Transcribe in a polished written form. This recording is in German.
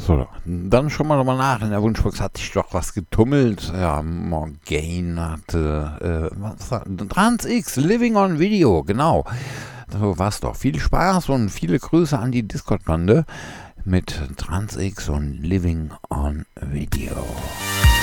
So, dann schon mal nochmal nach. In der Wunschbox hat sich doch was getummelt. Ja, Morgaine hatte, was war, Trans X, Living on Video, genau. So war's doch. Viel Spaß und viele Grüße an die Discord-Bande mit Trans X und Living on Video.